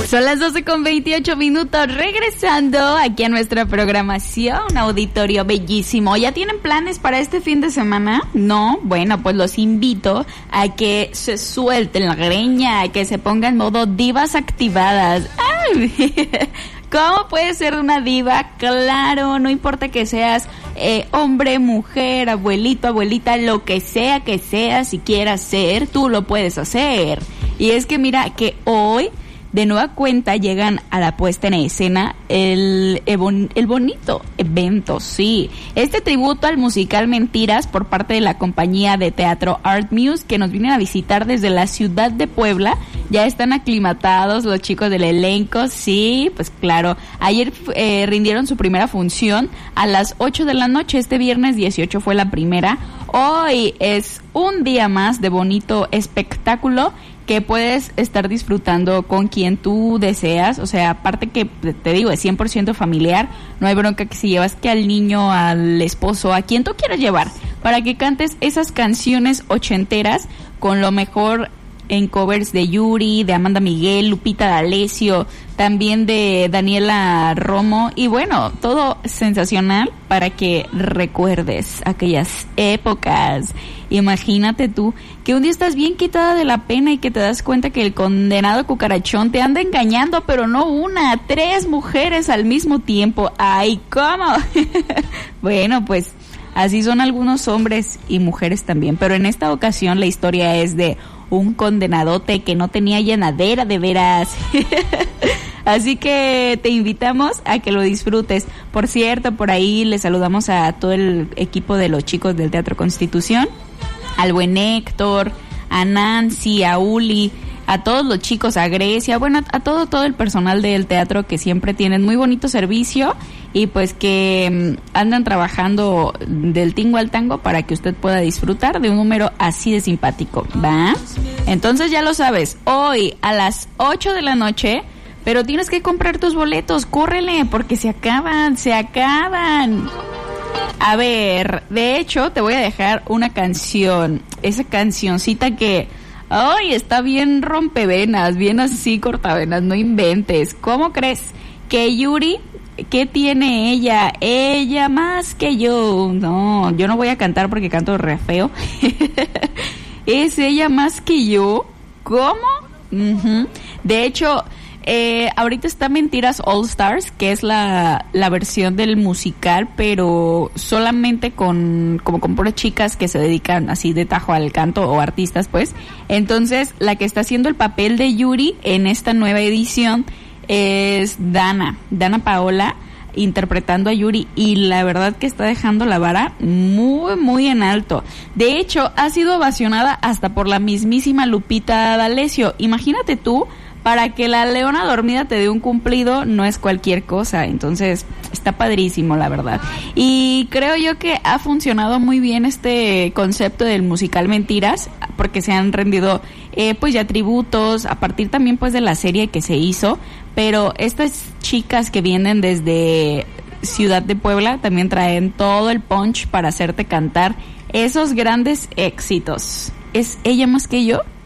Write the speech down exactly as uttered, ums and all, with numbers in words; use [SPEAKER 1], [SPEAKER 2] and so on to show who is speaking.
[SPEAKER 1] Son las doce con veintiocho minutos, regresando aquí a nuestra programación, auditorio bellísimo. ¿Ya tienen planes para este fin de semana? No, bueno, pues los invito a que se suelten la greña, a que se pongan en modo divas activadas. ¡Ay! ¿Cómo puedes ser una diva? Claro, no importa que seas eh, hombre, mujer, abuelito, abuelita, lo que sea que seas, si quieras ser, tú lo puedes hacer. Y es que mira que hoy, de nueva cuenta, llegan a la puesta en escena el, el, el bonito evento, sí. Este tributo al musical Mentiras por parte de la compañía de teatro Art Muse, que nos vienen a visitar desde la ciudad de Puebla. Ya están aclimatados los chicos del elenco, sí, pues claro. Ayer eh, rindieron su primera función a las ocho de la noche, este viernes dieciocho fue la primera. Hoy es un día más de bonito espectáculo que puedes estar disfrutando con quien tú deseas. O sea, aparte que te digo, es cien por ciento familiar, no hay bronca que si llevas que al niño, al esposo, a quien tú quieras llevar, para que cantes esas canciones ochenteras con lo mejor en covers de Yuri, de Amanda Miguel, Lupita D'Alessio, también de Daniela Romo, y bueno, todo sensacional para que recuerdes aquellas épocas. Imagínate tú que un día estás bien quitada de la pena y que te das cuenta que el condenado cucarachón te anda engañando, pero no una, tres mujeres al mismo tiempo. ¡Ay, cómo! Bueno, pues así son algunos hombres y mujeres también, pero en esta ocasión la historia es de un condenadote que no tenía llenadera de veras. Así que te invitamos a que lo disfrutes. Por cierto, por ahí le saludamos a todo el equipo de los chicos del Teatro Constitución, al buen Héctor, a Nancy, a Uli, a todos los chicos, a Grecia, bueno, a, a todo todo el personal del teatro que siempre tienen muy bonito servicio y pues que um, andan trabajando del tingo al tango para que usted pueda disfrutar de un número así de simpático, ¿va? Entonces ya lo sabes, hoy a las ocho de la noche, pero tienes que comprar tus boletos, córrele, porque se acaban, se acaban. A ver, de hecho, te voy a dejar una canción, esa cancioncita que, ay, está bien rompevenas, bien así cortavenas, no inventes. ¿Cómo crees que Yuri, qué tiene ella? Ella más que yo. No, yo no voy a cantar porque canto re feo. Es ella más que yo. ¿Cómo? Uh-huh. De hecho, Eh, ahorita está Mentiras All Stars, que es la, la versión del musical, pero solamente con, como con puras chicas que se dedican así de tajo al canto, o artistas pues. Entonces, la que está haciendo el papel de Yuri en esta nueva edición es Dana, Dana Paola, interpretando a Yuri, y la verdad que está dejando la vara muy, muy en alto. De hecho, ha sido ovacionada hasta por la mismísima Lupita D'Alessio. Imagínate tú, para que la leona dormida te dé un cumplido, no es cualquier cosa. Entonces, está padrísimo, la verdad. Y creo yo que ha funcionado muy bien este concepto del musical Mentiras, porque se han rendido eh, pues ya tributos, a partir también pues de la serie que se hizo. Pero estas chicas que vienen desde Ciudad de Puebla también traen todo el punch para hacerte cantar esos grandes éxitos. ¿Es ella más que yo?